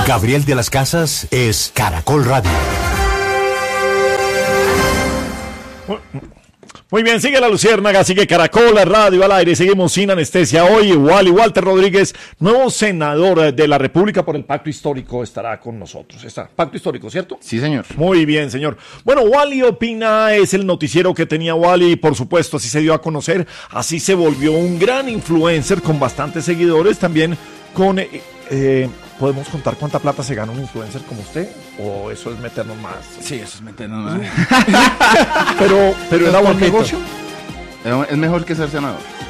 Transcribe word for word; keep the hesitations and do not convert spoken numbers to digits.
Gabriel de las Casas es Caracol Radio. Muy bien, sigue la Luciérnaga, sigue Caracol, la radio al aire, seguimos sin anestesia. Hoy Wally Walter Rodríguez, nuevo senador de la República por el Pacto Histórico, estará con nosotros. Está, Pacto Histórico, ¿cierto? Sí, señor. Muy bien, señor. Bueno, Wally Opina es el noticiero que tenía Wally, por supuesto, así se dio a conocer, así se volvió un gran influencer con bastantes seguidores, también con... Eh, eh, ¿podemos contar cuánta plata se gana un influencer como usted? ¿O eso es meternos más? Sí, eso es meternos más. pero, pero era buen negocio. Es mejor que ser senador.